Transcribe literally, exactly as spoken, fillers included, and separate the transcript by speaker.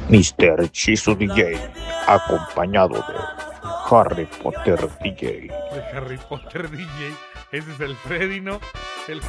Speaker 1: mister Chizo D J, acompañado de Harry Potter D J.
Speaker 2: De Harry Potter D J. Ese es el Freddy, ¿no? El